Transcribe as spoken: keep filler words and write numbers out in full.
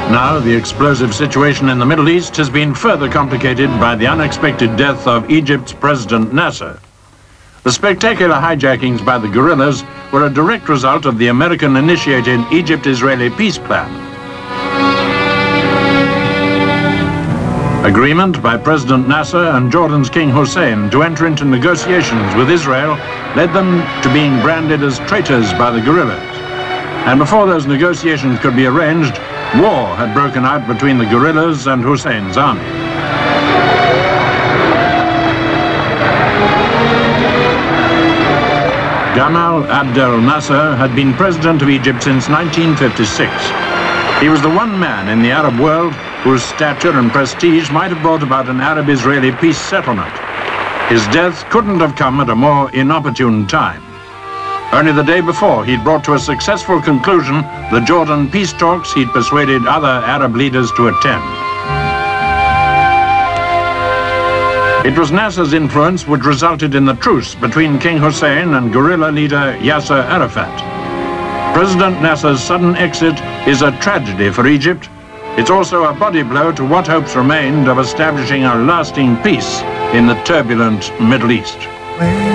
Now, the explosive situation in the Middle East has been further complicated by the unexpected death of Egypt's President Nasser. The spectacular hijackings by the guerrillas were a direct result of the American-initiated Egypt-Israeli peace plan. Agreement by President Nasser and Jordan's King Hussein to enter into negotiations with Israel led them to being branded as traitors by the guerrillas. And before those negotiations could be arranged, war had broken out between the guerrillas and Hussein's army. Gamal Abdel Nasser had been president of Egypt since nineteen fifty-six. He was the one man in the Arab world whose stature and prestige might have brought about an Arab-Israeli peace settlement. His death couldn't have come at a more inopportune time. Only the day before, he'd brought to a successful conclusion the Jordan peace talks he'd persuaded other Arab leaders to attend. It was Nasser's influence which resulted in the truce between King Hussein and guerrilla leader Yasser Arafat. President Nasser's sudden exit is a tragedy for Egypt. It's also a body blow to what hopes remained of establishing a lasting peace in the turbulent Middle East.